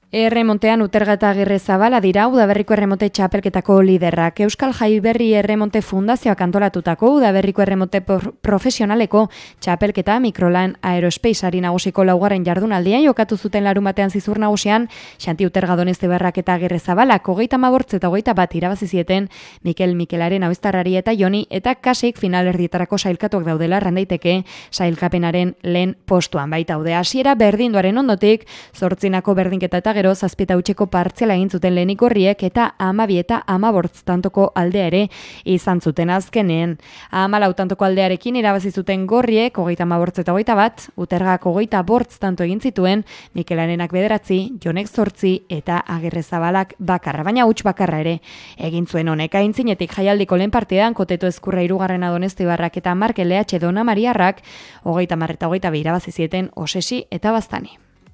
Erremontean Uterga eta Agirrezabala dira Udaberriko erremonte txapelketako liderrak. Euskal Jaiberri Erremonte Fundazioak antolatutako Udaberriko erremonte profesionaleko txapelketa Mikrolan Aerospaceari nagusiko laugarren jardunaldia jokatu zuten larunbatean Zizur nagusian Xanti Uterga Donezteberrak eta Agirrezabalak 35 eta 21 irabazi zieten Mikelaren Abiztarrari eta Joni eta Kasik finalerdietarako sailkatuak daudela erran daiteke sailkapenaren lehen postuan baitaude. Hasiera berdinduaren ondotik 8 berdinketa eta gero 7 hutseko partziala egin zuten lehenik Gorriek eta 12 eta 15 tantoko aldea ere izan zuten azkenen. 14 tantoko aldearekin irabazi zuten Gorriek 35 eta 21, Utergak 25 tanto egin zituen, Mikelarenak 9, Jonek 8 eta Agirrezabalak bakarra, baina huts bakarra ere egin zuen honek. Aintzinetik jaialdiko lehen partidan Koteto Ezkurra 3. Doneztibarrak eta Markel LH Dona Mariarrak 30 eta 22 irabazi zieten Osesi eta Bastani.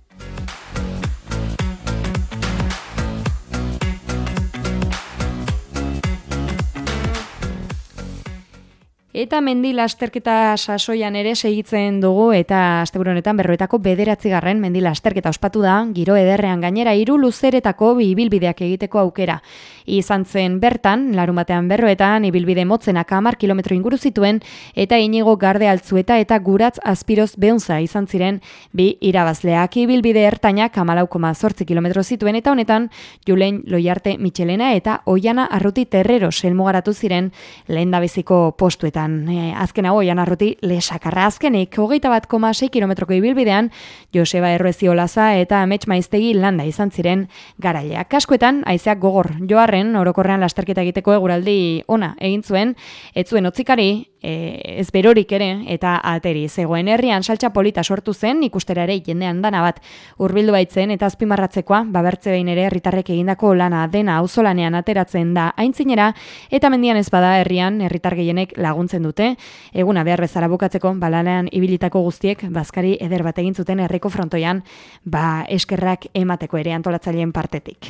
Eta mendi lasterketa sasoian ere segitzen dugu eta asteburu honetan Berroetako 9. mendi lasterketa ospatu da, giro ederrean gainera 3 luzeretako ibilbideak egiteko aukera. Izan zen bertan, larunbatean Berroetan, ibilbide motzenak 10 kilometro inguru zituen eta Inigo Garde Altzueta eta Guratz Azpiroz Beunza izan ziren bi irabazleak. Ibilbide ertainak 14,8 kilometro zituen eta honetan Julen Loiarte Michelena eta Oiana Arruti Terrero selmugaratu ziren lehendabiziko postuetan. Azken hau Oiana Arruti lesakarra azkenik 21,6 kilometroko ibilbidean Joseba Erruezi Olaza eta Amets Maiztegi Landa izan ziren garaileak. Kaskoetan haizeak gogor joarren orokorrean lasterketa egiteko eguraldi ona egin zuen, ez zuen hotzikari, ez berorik ere eta ateri zegoen. Herrian saltsa polita sortu zen, ikustera ere jendean dana bat hurbildu baitzen eta azpimarratzekoa, babertze behin ere herritarrek egindako lana dena auzolanean ateratzen da aintzinera eta mendian ez bada herrian herritar gehienek laguntzen dute. Eguna behar bezala bukatzeko balanean ibilitako guztiek bazkari eder bat egin zuten herriko frontoian, eskerrak emateko ere antolatzaileen partetik.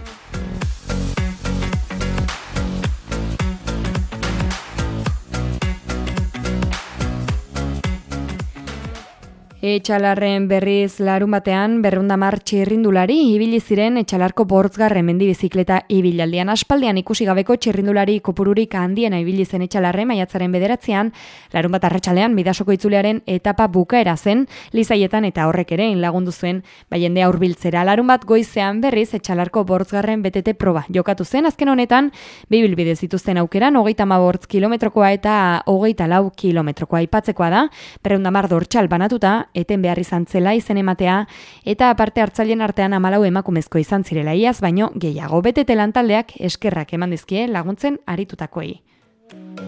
Etxalarren berriz larunbatean 210 txirrindulari ibili ziren Etxalarko 8. mendi bizikleta ibilaldian. Aspaldian ikusi gabeko txirrindulari kopururik handiena ibili zen Etxalarren maiatzaren 9, larunbat arratsaldean Bidasoko itzuliaren etapa bukaera zen, Lizaietan eta horrek ere lagundu zuen jendea hurbiltzera. Larunbat goizean berriz Etxalarko 8. BTT proba jokatu zen, azken honetan bibilbide zituzten aukeran 35 kilometrokoa eta 24 kilometrokoa aipatzekoa da, 210 dortxal banatuta eten behar izan zela izen ematea eta aparte hartzaileen artean 14 emakumezko izan zirela iaz, baino gehiago. BTT lantaldeak eskerrak eman dizkie laguntzen aritutakoei.